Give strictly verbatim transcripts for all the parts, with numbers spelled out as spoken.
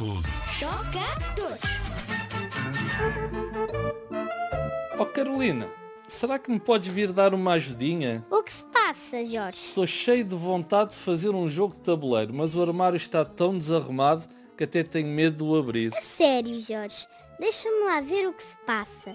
todos. Toca a todos. Oh Carolina, será que me podes vir dar uma ajudinha? O que se passa, Jorge? Estou cheio de vontade de fazer um jogo de tabuleiro, mas o armário está tão desarrumado que até tenho medo de o abrir. A sério, Jorge? Deixa-me lá ver o que se passa.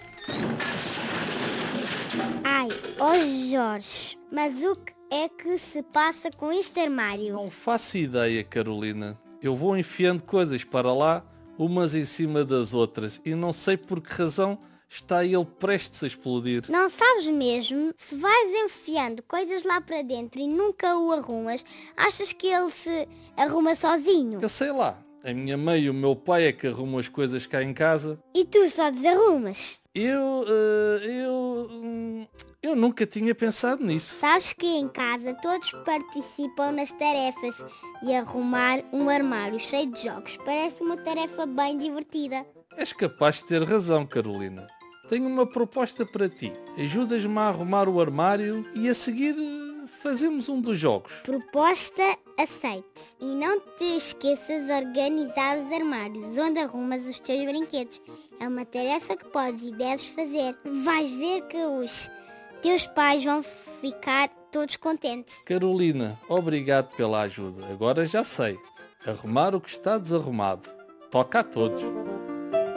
Ai, oh Jorge, mas o que é que se passa com este armário? Não faço ideia, Carolina. Eu vou enfiando coisas para lá, umas em cima das outras, e não sei por que razão está ele prestes a explodir. Não sabes mesmo? Se vais enfiando coisas lá para dentro e nunca o arrumas, achas que ele se arruma sozinho? Eu sei lá, a minha mãe e o meu pai é que arrumam as coisas cá em casa. E tu só desarrumas? Eu, eh, eu, hum, eu nunca tinha pensado nisso. Sabes que em casa todos participam nas tarefas e arrumar um armário cheio de jogos parece uma tarefa bem divertida. És capaz de ter razão, Carolina. Tenho uma proposta para ti. Ajudas-me a arrumar o armário e a seguir eh, fazemos um dos jogos. Proposta aceite. E não te esqueças de organizar os armários onde arrumas os teus brinquedos. É uma tarefa que podes e deves fazer. Vais ver que os teus pais vão ficar todos contentes. Carolina, obrigado pela ajuda. Agora já sei. Arrumar o que está desarrumado. Toca a todos.